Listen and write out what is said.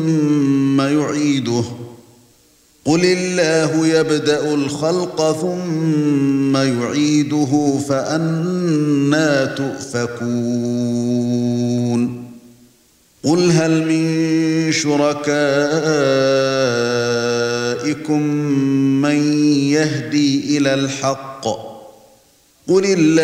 ثم يعيده قل الله يبدأ الخلق ثم يعيده فأنى تؤفكون قل هل من شركائكم من يهدي إلى الحق قل الله